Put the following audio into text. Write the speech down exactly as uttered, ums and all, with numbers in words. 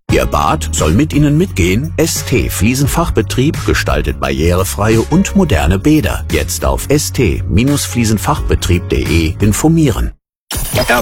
Ihr Bad soll mit Ihnen mitgehen? S T Fliesenfachbetrieb gestaltet barrierefreie und moderne Bäder. Jetzt auf st Bindestrich fliesenfachbetrieb punkt de informieren.